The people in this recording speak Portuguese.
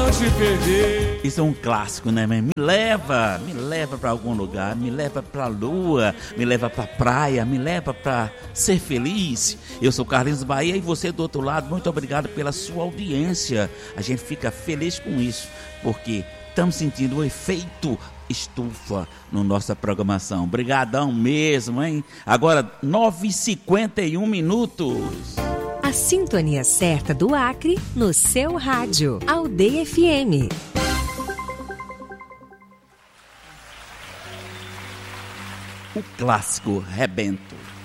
te perder. Isso é um clássico, né, mãe? Me leva pra algum lugar, me leva pra lua, me leva pra praia, me leva pra ser feliz. Eu sou Carlinhos Bahia e você do outro lado, muito obrigado pela sua audiência. A gente fica feliz com isso, porque estamos sentindo o efeito estufa na nossa programação. Obrigadão mesmo, hein? Agora, 9h51. A sintonia certa do Acre no seu rádio. Aldeia FM. O clássico Rebento.